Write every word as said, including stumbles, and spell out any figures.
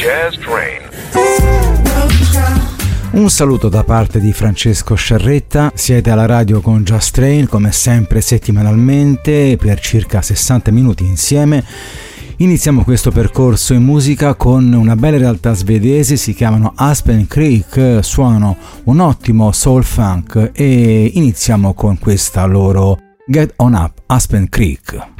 Jazz Train. Un saluto da parte di Francesco Sciarretta, siete alla radio con Jazz Train come sempre settimanalmente per circa sessanta minuti insieme. Iniziamo questo percorso in musica con una bella realtà svedese, si chiamano Aspen Creek, suonano un ottimo soul funk e iniziamo con questa loro Get On Up, Aspen Creek.